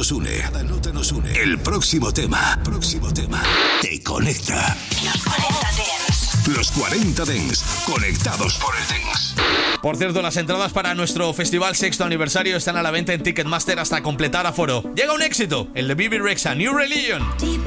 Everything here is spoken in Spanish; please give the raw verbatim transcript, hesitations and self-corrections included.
nos une. Cada nota nos une. El próximo tema, próximo tema, te conecta. Los cuarenta Dance. Los cuarenta Dance, conectados por el Dance. Por cierto, las entradas para nuestro festival sexto aniversario están a la venta en Ticketmaster hasta completar aforo. Llega un éxito, el de Bebe Rexha, New Religion.